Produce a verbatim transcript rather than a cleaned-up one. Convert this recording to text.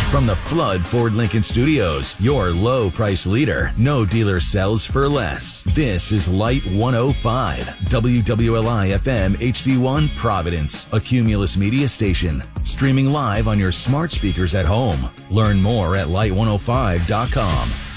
From the Flood Ford Lincoln Studios, your low price leader. No dealer sells for less. This is Light one oh five, W W L I F M H D one Providence, a Cumulus Media station. Streaming live on your smart speakers at home. Learn more at light one oh five dot com.